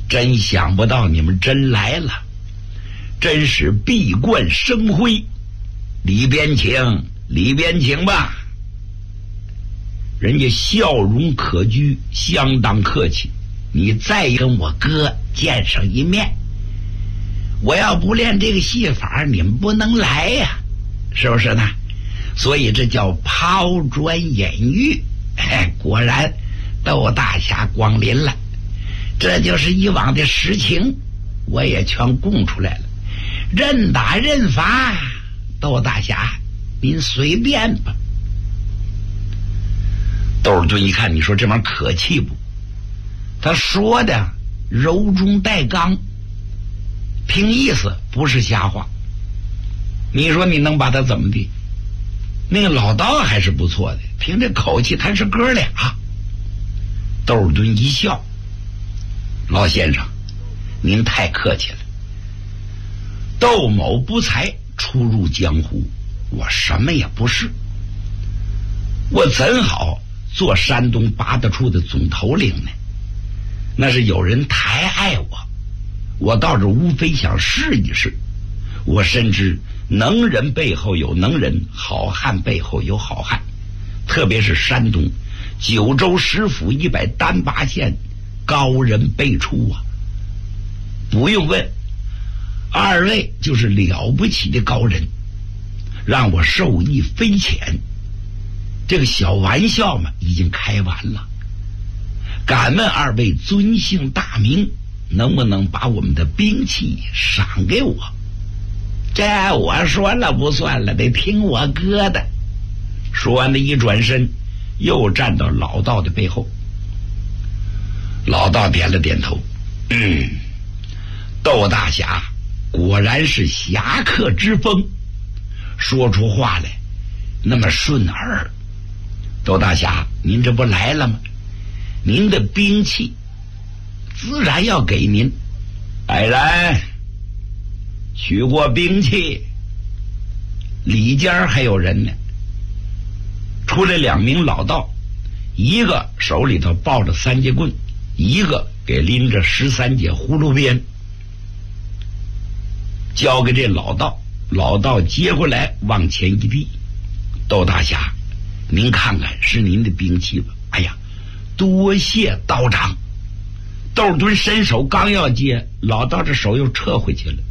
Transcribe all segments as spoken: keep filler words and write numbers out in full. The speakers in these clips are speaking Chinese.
真想不到你们真来了，真是闭关生辉。里边请，里边请吧。人家笑容可掬，相当客气。你再跟我哥见上一面，我要不练这个戏法，你们不能来呀、啊，是不是呢？所以这叫抛砖引玉。哎，果然窦大侠光临了，这就是以往的实情，我也全供出来了。认打认罚，窦大侠您随便吧。窦尔敦一看，你说这玩意儿可气不？他说的柔中带刚，凭意思不是瞎话。你说你能把他怎么地？那个老道还是不错的，凭这口气他是哥俩。窦尔敦一笑，老先生您太客气了。窦某不才初入江湖，我什么也不是，我怎好做山东八大处的总头领呢？那是有人抬爱我，我到这无非想试一试。我深知能人背后有能人，好汉背后有好汉，特别是山东九州十府一百单八县，高人辈出啊！不用问，二位就是了不起的高人，让我受益匪浅。这个小玩笑嘛，已经开完了。敢问二位尊姓大名，能不能把我们的兵器赏给我？这我说了不算了，得听我哥的。说完的一转身，又站到老道的背后。老道点了点头，嗯，窦大侠果然是侠客之风，说出话来那么顺耳。窦大侠您这不来了吗？您的兵器自然要给您。来人，取过兵器。里间还有人呢，出来两名老道，一个手里头抱着三节棍，一个给拎着十三节葫芦鞭，交给这老道。老道接过来往前一递，窦大侠您看看是您的兵器吧。哎呀，多谢道长。窦敦伸手刚要接，老道这手又撤回去了。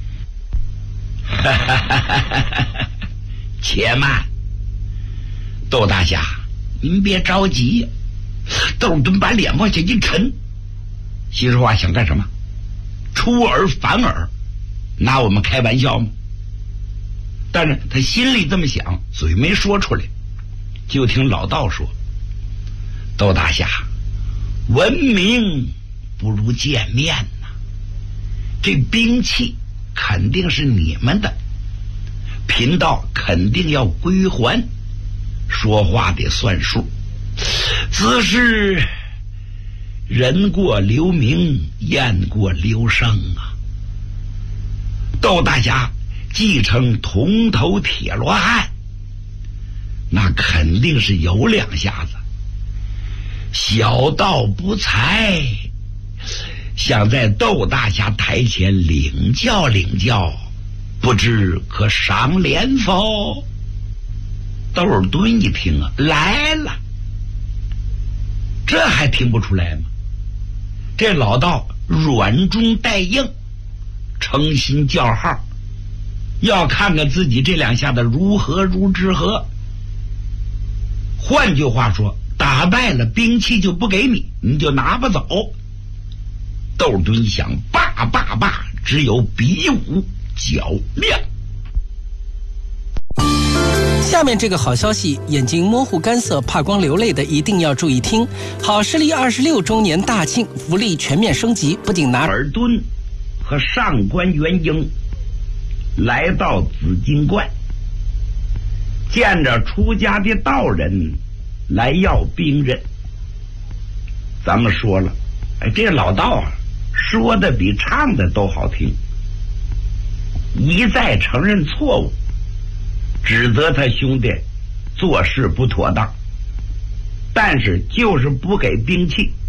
且慢，窦大侠您别着急。窦敦把脸往下一沉，心说话想干什么？出尔反尔，拿我们开玩笑吗？但是他心里这么想，嘴没说出来。就听老道说，窦大侠闻名不如见面呐、啊，这兵器肯定是你们的，贫道肯定要归还，说话得算数。只是人过留名，雁过留声啊。窦大侠继承铜头铁罗汉，那肯定是有两下子。小道不才，想在窦大侠台前领教领教，不知可赏脸否？窦尔敦一听啊，来了，这还听不出来吗？这老道软中带硬，诚心叫号，要看看自己这两下子如何如之何。换句话说，打败了兵器就不给你，你就拿不走。窦敦想罢罢罢，只有比武较量。 下面这个好消息，眼睛模糊干涩怕光流泪的一定要注意听。好视力二十六周年大庆福利全面升级，不仅拿尔敦和上官元英来到紫金观，见着出家的道人来要兵刃。咱们说了，哎，这老道啊，说的比唱的都好听，一再承认错误，指责他兄弟做事不妥当，但是就是不给兵器。